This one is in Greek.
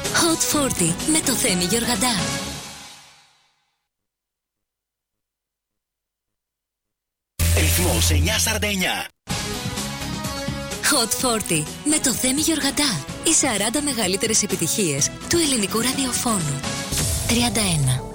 Hot 40 με το Θέμη Γεωργαντά. Ρυθμός 949. Hot 40 με το Θέμη Γεωργαντά. Οι 40 μεγαλύτερες επιτυχίες του ελληνικού ραδιοφώνου. 31.